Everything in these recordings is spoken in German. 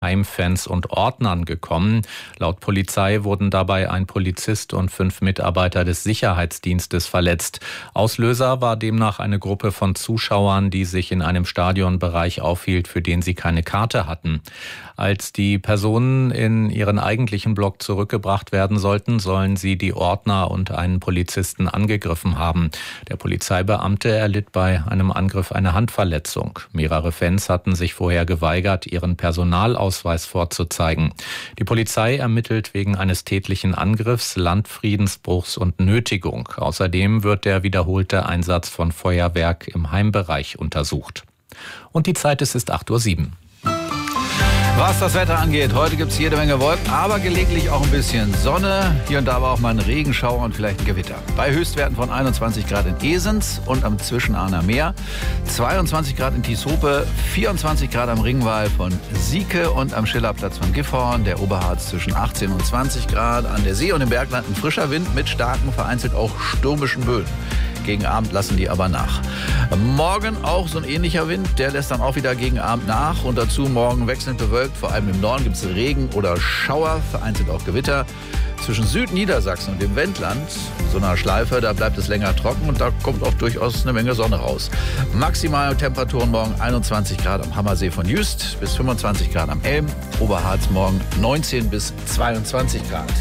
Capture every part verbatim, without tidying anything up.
Heimfans und Ordnern gekommen. Laut Polizei wurden dabei ein Polizist und fünf Mitarbeiter des Sicherheitsdienstes verletzt. Auslöser war demnach eine Gruppe von Zuschauern, die sich in einem Stadionbereich aufhielt, für den sie keine Karte hatten. Als die Personen in ihren eigentlichen Block zurückgebracht werden sollten, sollen sie die Ordner und einen Polizisten angegriffen haben. Der Polizeibeamte erlitt bei einem Angriff eine Handverletzung. Mehrere Fans hatten sich vorher geweigert, ihren Personalausweis vorzuzeigen. Die Polizei ermittelt wegen eines tätlichen Angriffs, Landfriedensbruchs und Nötigung. Außerdem wird der wiederholte Einsatz von Feuerwerk im Heimbereich untersucht. Und die Zeit ist, ist acht Uhr sieben. Was das Wetter angeht, heute gibt es jede Menge Wolken, aber gelegentlich auch ein bisschen Sonne. Hier und da aber auch mal ein Regenschauer und vielleicht ein Gewitter. Bei Höchstwerten von einundzwanzig Grad in Esens und am Zwischenahner Meer, zweiundzwanzig Grad in Tieshope, vierundzwanzig Grad am Ringwall von Sieke und am Schillerplatz von Gifhorn, der Oberharz zwischen achtzehn und zwanzig Grad, an der See und im Bergland ein frischer Wind mit starken, vereinzelt auch stürmischen Böen. Gegen Abend lassen die aber nach. Morgen auch so ein ähnlicher Wind, der lässt dann auch wieder gegen Abend nach. Und dazu morgen wechselnd bewölkt, vor allem im Norden gibt es Regen oder Schauer, vereinzelt auch Gewitter. Zwischen Südniedersachsen und dem Wendland, so einer Schleife, da bleibt es länger trocken und da kommt auch durchaus eine Menge Sonne raus. Maximale Temperaturen morgen einundzwanzig Grad am Hammersee von Jüst bis fünfundzwanzig Grad am Elm. Oberharz morgen neunzehn bis zweiundzwanzig Grad.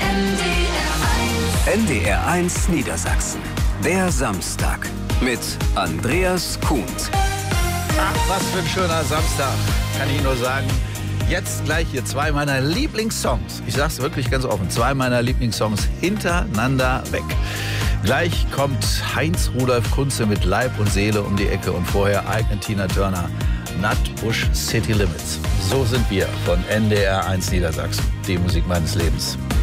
N D R eins Niedersachsen. Der Samstag mit Andreas Kuhns. Ach, was für ein schöner Samstag, kann ich nur sagen. Jetzt gleich hier zwei meiner Lieblingssongs. Ich sag's wirklich ganz offen, zwei meiner Lieblingssongs hintereinander weg. Gleich kommt Heinz Rudolf Kunze mit Leib und Seele um die Ecke und vorher eignet Tina Turner Nutbush City Limits. So sind wir von N D R eins Niedersachsen, die Musik meines Lebens.